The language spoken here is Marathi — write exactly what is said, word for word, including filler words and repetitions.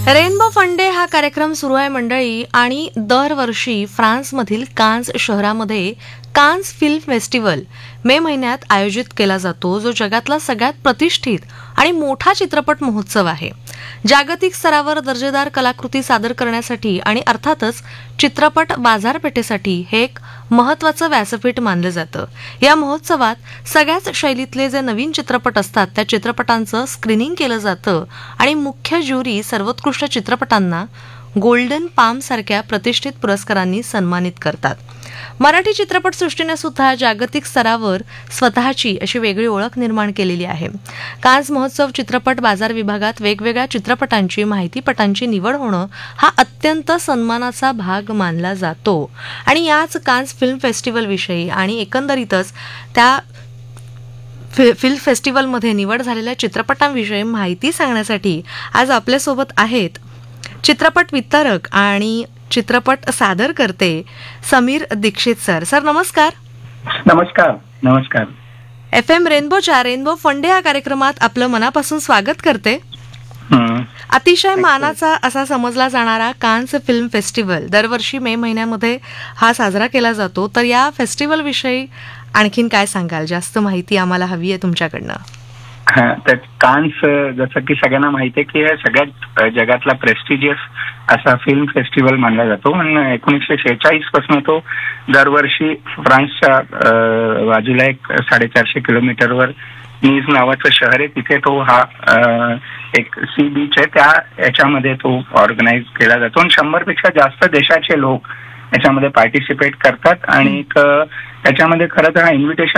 रेनबो फन डे हा कार्यक्रम सुरू आहे मंडळी, आणि दरवर्षी फ्रान्समधील कान्स शहरामध्ये कान्स फिल्म फेस्टिवल मे महिन्यात आयोजित केला जातो, जो जगातला सगळ्यात प्रतिष्ठित आणि मोठा चित्रपट महोत्सव आहे. जागतिक स्तरावर दर्जेदार कलाकृती सादर करण्यासाठी आणि अर्थातच चित्रपट बाजारपेठेसाठी हे एक महत्त्वाचं व्यासपीठ मानलं जातं. या महोत्सवात सगळ्याच शैलीतले जे नवीन चित्रपट असतात त्या चित्रपटांचं स्क्रीनिंग केलं जातं आणि मुख्य ज्युरी सर्वोत्कृष्ट चित्रपटांना गोल्डन पाम सारख्या प्रतिष्ठित पुरस्कारांनी सन्मानित करतात. मराठी चित्रपटसृष्टीने सुद्धा जागतिक स्तरावर स्वतःची अशी वेगळी ओळख निर्माण केलेली आहे. कान्स महोत्सव चित्रपट बाजार विभागात वेगवेगळ्या चित्रपटांची माहितीपटांची निवड होणं हा अत्यंत सन्मानाचा भाग मानला जातो. आणि याच कान्स फिल्म फेस्टिवल विषयी आणि एकंदरीतच त्या फिल्म फेस्टिवलमध्ये निवड झालेल्या चित्रपटांविषयी माहिती सांगण्यासाठी आज आपल्यासोबत आहेत चित्रपट वितरक आणि चित्रपट सादर करते समीर दीक्षित सर. सर नमस्कार. नमस्कार. नमस्कार. F M रेनबोच्या rainbow fun day या कार्यक्रमात आपलं मनापासून स्वागत करते. अतिशय मानाचा असा समजला जाणारा कान्स फिल्म फेस्टिवल दरवर्षी मे महिन्यामध्ये हा साजरा केला जातो. तर या फेस्टिवल विषयी आणखीन काय सांगाल? जास्त माहिती आम्हाला हवी आहे तुमच्याकडनं. हा, तर कान्स जसं की सगळ्यांना माहिती आहे की हे सगळ्यात जगातला प्रेस्टिजियस असा फिल्म फेस्टिवल मानला जातो. आणि एकोणीसशे शेहेचाळीस पासून तो दरवर्षी फ्रान्सच्या बाजूला एक साडेचारशे किलोमीटरवर नीज नावाचं शहर आहे, तिथे तो हा एक सी बीच आहे, त्या याच्यामध्ये तो ऑर्गनाईज केला जातो. आणि शंभर पेक्षा जास्त देशाचे लोक याच्यामध्ये पार्टिसिपेट करतात. आणि त्याच्यामध्ये खरं तर हा इन्व्हिटेशन